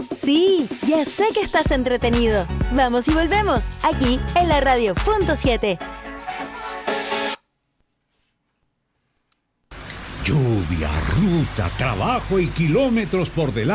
Sí, ya sé que estás entretenido. Vamos y volvemos, aquí en la radio punto 7. Lluvia, ruta, trabajo y kilómetros por delante.